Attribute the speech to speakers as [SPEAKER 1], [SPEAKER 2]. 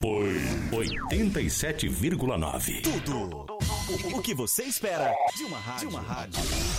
[SPEAKER 1] Foi 87,9.
[SPEAKER 2] Tudo o que você espera de uma rádio.